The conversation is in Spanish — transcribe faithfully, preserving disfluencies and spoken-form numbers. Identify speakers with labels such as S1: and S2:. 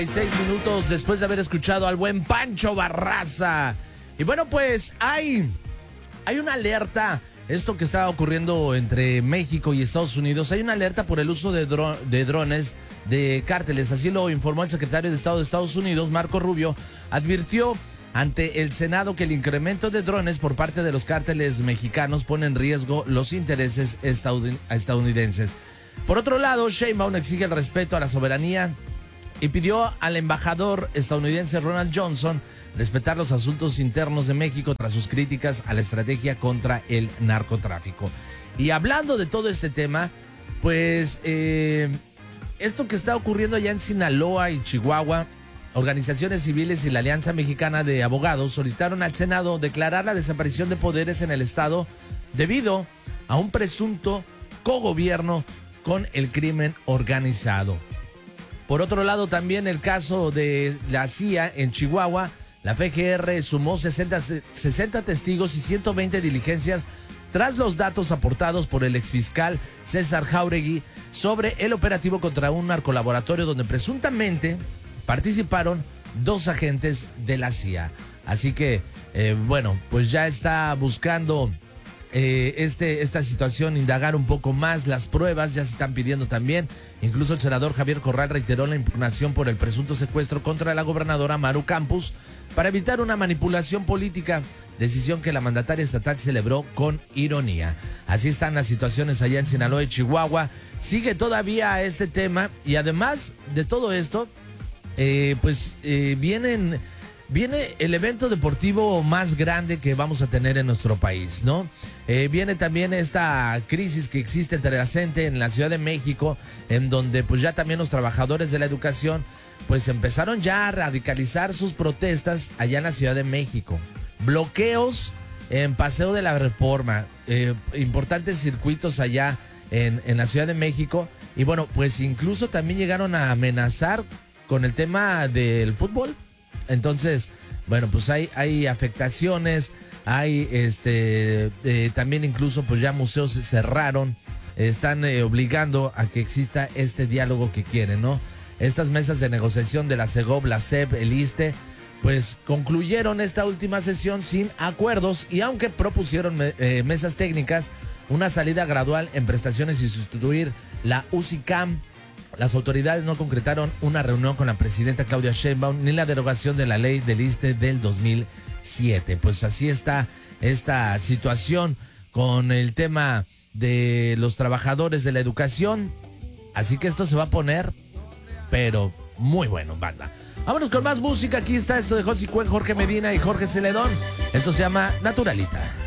S1: Seis minutos después de haber escuchado al buen Pancho Barraza. Y bueno, pues hay, hay una alerta. Esto que está ocurriendo entre México y Estados Unidos, hay una alerta por el uso de, dro de drones de cárteles. Así lo informó el secretario de Estado de Estados Unidos, Marco Rubio. Advirtió ante el Senado que el incremento de drones por parte de los cárteles mexicanos pone en riesgo los intereses estadounidenses. Por otro lado, Sheinbaum exige el respeto a la soberanía y pidió al embajador estadounidense Ronald Johnson respetar los asuntos internos de México tras sus críticas a la estrategia contra el narcotráfico. Y hablando de todo este tema, pues eh, esto que está ocurriendo allá en Sinaloa y Chihuahua, organizaciones civiles y la Alianza Mexicana de Abogados solicitaron al Senado declarar la desaparición de poderes en el estado debido a un presunto cogobierno con el crimen organizado. Por otro lado, también el caso de la C I A en Chihuahua, la F G R sumó sesenta, sesenta testigos y ciento veinte diligencias tras los datos aportados por el exfiscal César Jauregui sobre el operativo contra un narcolaboratorio donde presuntamente participaron dos agentes de la C I A. Así que, eh, bueno, pues ya está buscando eh, este, esta situación, indagar un poco más las pruebas, ya se están pidiendo también. Incluso el senador Javier Corral reiteró la impugnación por el presunto secuestro contra la gobernadora Maru Campos para evitar una manipulación política, decisión que la mandataria estatal celebró con ironía. Así están las situaciones allá en Sinaloa y Chihuahua. Sigue todavía este tema y además de todo esto, eh, pues eh, vienen, viene el evento deportivo más grande que vamos a tener en nuestro país, ¿no? Eh, viene también esta crisis que existe entre la gente en la Ciudad de México, en donde pues ya también los trabajadores de la educación pues empezaron ya a radicalizar sus protestas allá en la Ciudad de México. Bloqueos en Paseo de la Reforma, eh, importantes circuitos allá en, en la Ciudad de México. Y bueno, pues incluso también llegaron a amenazar con el tema del fútbol. Entonces, bueno, pues hay, hay afectaciones, hay este eh, también incluso pues ya museos se cerraron, están eh, obligando a que exista este diálogo que quieren, ¿no? Estas mesas de negociación de la Segov, la S E P, el ISSSTE, pues concluyeron esta última sesión sin acuerdos y aunque propusieron eh, mesas técnicas, una salida gradual en prestaciones y sustituir la U C I C A M, las autoridades no concretaron una reunión con la presidenta Claudia Sheinbaum ni la derogación de la ley del ISSSTE del dos mil siete. Pues así está esta situación con el tema de los trabajadores de la educación. Así que esto se va a poner pero muy bueno, banda. Vámonos con más música. Aquí está esto de José Cuen, Jorge Medina y Jorge Celedón. Esto se llama Naturalita.